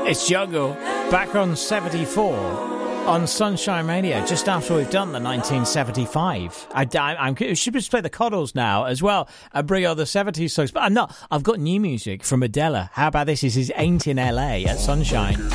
It's Jungle, back on 74 on Sunshine Radio, just after we've done the 1975. I should just play the Coddles now as well and bring on the 70s songs, but I'm not. I've got new music from Adele. How about this? This is Ain't in LA at Sunshine.